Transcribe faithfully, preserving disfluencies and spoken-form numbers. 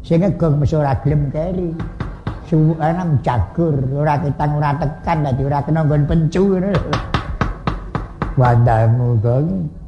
Sing ngegong mesti ora gelem keri. Suwenan jagur, ora ketang ora tekan dadi ora kena nggon pencu ngono. Wandamu kok